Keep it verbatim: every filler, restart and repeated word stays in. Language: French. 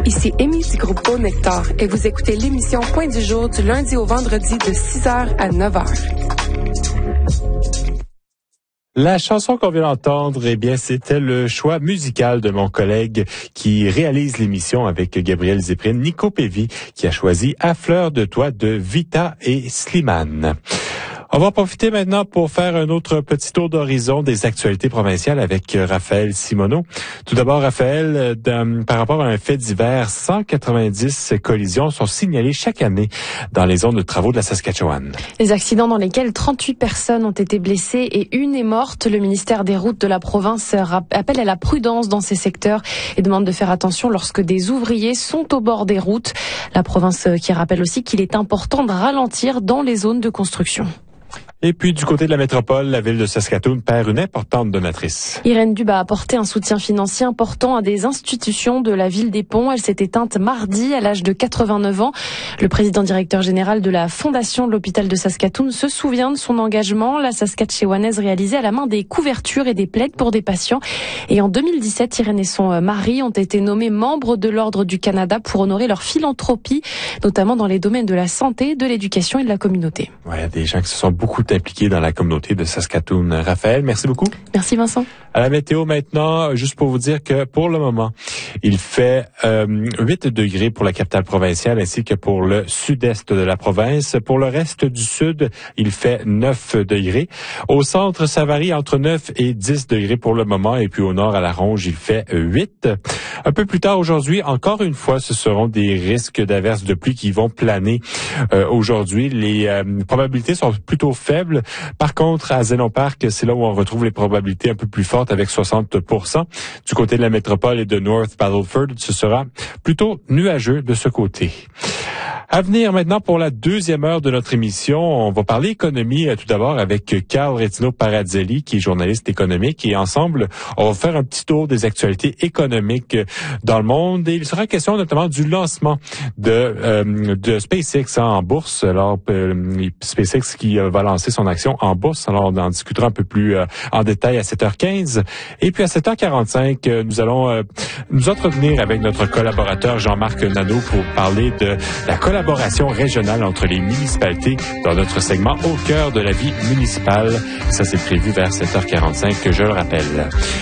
Ici Amy du groupe Beau Nectar et vous écoutez l'émission Point du jour du lundi au vendredi de six heures à neuf heures. La chanson qu'on vient d'entendre, eh bien, c'était le choix musical de mon collègue qui réalise l'émission avec Gabriel Zéprine, Nico Pévy, qui a choisi À fleur de toi de Vita et Slimane. On va en profiter maintenant pour faire un autre petit tour d'horizon des actualités provinciales avec Raphaël Simoneau. Tout d'abord, Raphaël, de, par rapport à un fait divers, cent quatre-vingt-dix collisions sont signalées chaque année dans les zones de travaux de la Saskatchewan. Les accidents dans lesquels trente-huit personnes ont été blessées et une est morte. Le ministère des Routes de la province appelle à la prudence dans ces secteurs et demande de faire attention lorsque des ouvriers sont au bord des routes. La province qui rappelle aussi qu'il est important de ralentir dans les zones de construction. Et puis, du côté de la métropole, la ville de Saskatoon perd une importante donatrice. Irène Dube a apporté un soutien financier important à des institutions de la ville des Ponts. Elle s'est éteinte mardi à l'âge de quatre-vingt-neuf ans. Le président directeur général de la fondation de l'hôpital de Saskatoon se souvient de son engagement. La Saskatchewanaise réalisait à la main des couvertures et des plaids pour des patients. Et en deux mille dix-sept, Irène et son mari ont été nommés membres de l'Ordre du Canada pour honorer leur philanthropie, notamment dans les domaines de la santé, de l'éducation et de la communauté. Ouais, des gens qui se sont beaucoup impliqués dans la communauté de Saskatoon. Raphaël, merci beaucoup. Merci Vincent. À la météo maintenant, juste pour vous dire que pour le moment, il fait euh, huit degrés pour la capitale provinciale ainsi que pour le sud-est de la province. Pour le reste du sud, il fait neuf degrés. Au centre, ça varie entre neuf et dix degrés pour le moment. Et puis au nord, à la Ronge, il fait huit. Un peu plus tard aujourd'hui, encore une fois, ce seront des risques d'averses de pluie qui vont planer euh, aujourd'hui. Les euh, probabilités sont plutôt faibles. Par contre, à Zénon Park, c'est là où on retrouve les probabilités un peu plus fortes avec soixante pour cent. Du côté de la métropole et de North Battleford, ce sera plutôt nuageux de ce côté. À venir maintenant pour la deuxième heure de notre émission, on va parler économie tout d'abord avec Carl Retino-Paradzelli qui est journaliste économique et ensemble, on va faire un petit tour des actualités économiques dans le monde et il sera question notamment du lancement de, euh, de SpaceX hein, en bourse. Alors, euh, SpaceX qui va lancer son action en bourse. Alors, on en discutera un peu plus euh, en détail à sept heures quinze. Et puis à sept heures quarante-cinq, nous allons euh, nous entretenir avec notre collaborateur Jean-Marc Nadeau pour parler de la collaboration régionale entre les municipalités dans notre segment Au cœur de la vie municipale. Ça, c'est prévu vers sept heures quarante-cinq, je le rappelle.